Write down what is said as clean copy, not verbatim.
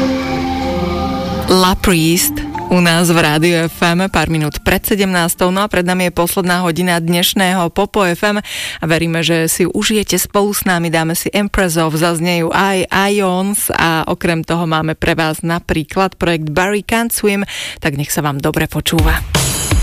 La Priest u nás v Rádiu FM pár minút pred 17. No a pred nami je posledná hodina dnešného Popo FM a veríme, že si užijete spolu s nami. Dáme si Empressov, zaznejú aj Ions a okrem toho máme pre vás napríklad projekt Barry Can't Swim, tak nech sa vám dobre počúva.